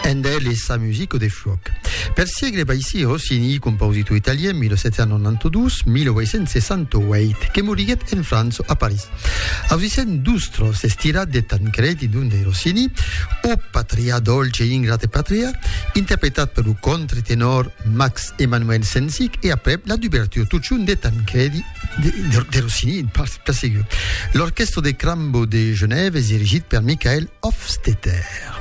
Handel e sa musique des flocs. Per siècle va ici Rossini, compositeur italien 1792-1868, che moriguet en Francia a París. A Vicent Dustro s'estira de Tancredi d'un de Rossini, o Patria dolce ingrate patria, interpretat per un contratenor Max Emmanuel Sensic e après la d'ouverture touchun de Tancredi de Rossini per seguir. L'orchestre de Crambo de Genève est dirigé par Michael Hofstetter.